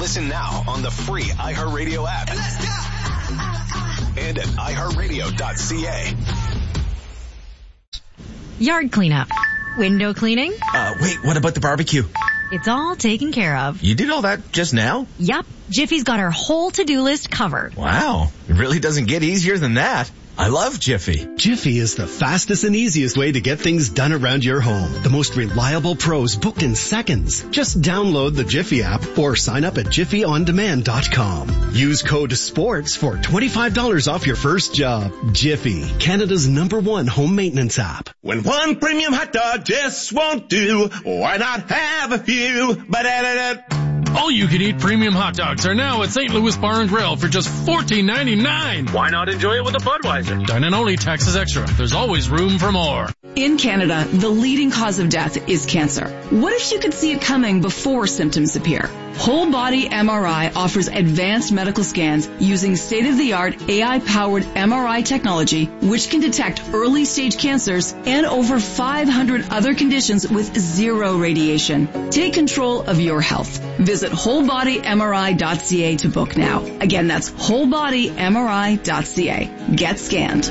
Listen now on the free iHeartRadio app. Let's go! And at iHeartRadio.ca. Yard cleanup. Window cleaning. Wait, what about the barbecue? It's all taken care of. You did all that just now? Yup. Jiffy's got our whole to-do list covered. Wow. It really doesn't get easier than that. I love Jiffy. Jiffy is the fastest and easiest way to get things done around your home. The most reliable pros booked in seconds. Just download the Jiffy app or sign up at jiffyondemand.com. Use code SPORTS for $25 off your first job. Jiffy, Canada's #1 home maintenance app. When one premium hot dog just won't do, why not have a few? All-you-can-eat premium hot dogs are now at St. Louis Bar and Grill for just $14.99. Why not enjoy it with a Budweiser? Dine-in only, taxes extra. There's always room for more. In Canada, the leading cause of death is cancer. What if you could see it coming before symptoms appear? Whole Body MRI offers advanced medical scans using state-of-the-art AI-powered MRI technology, which can detect early-stage cancers and over 500 other conditions with zero radiation. Take control of your health. Visit wholebodymri.ca to book now. Again, that's wholebodymri.ca. Get scanned.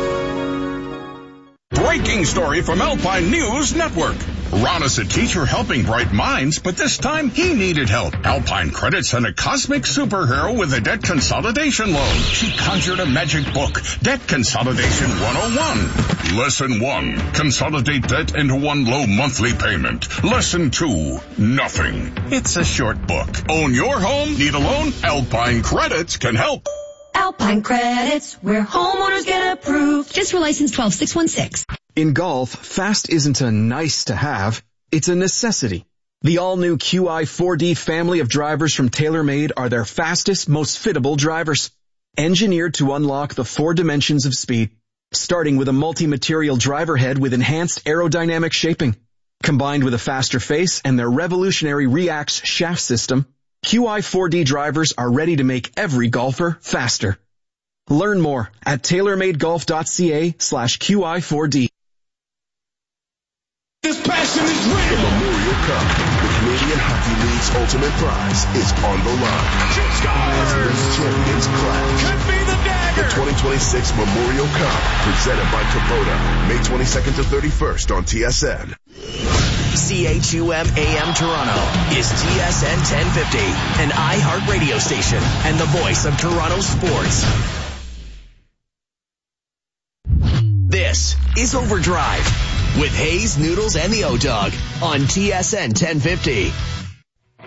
Breaking story from Alpine News Network. Ron is a teacher helping bright minds, but this time he needed help. Alpine Credit sent a cosmic superhero with a debt consolidation loan. She conjured a magic book, Debt Consolidation 101. Lesson 1, consolidate debt into one low monthly payment. Lesson 2, nothing. It's a short book. Own your home? Need a loan? Alpine Credits can help. Alpine Credits, where homeowners get approved. Just for license 12616. In golf, fast isn't a nice to have, it's a necessity. The all-new QI4D family of drivers from TaylorMade are their fastest, most fittable drivers. Engineered to unlock the 4 dimensions of speed, starting with a multi-material driver head with enhanced aerodynamic shaping. Combined with a faster face and their revolutionary Reax shaft system, QI4D drivers are ready to make every golfer faster. Learn more at tailormadegolf.ca/QI4D. This passion is real. The Memorial Cup, the Canadian Hockey League's ultimate prize, is on the line. As this champions clash. Could be the dagger. The 2026 Memorial Cup, presented by Kubota, May 22nd to 31st on TSN. CHUM AM Toronto is TSN 1050, an iHeart radio station and the voice of Toronto sports. This is Overdrive with Hayes, Noodles, and the O-Dog on TSN 1050.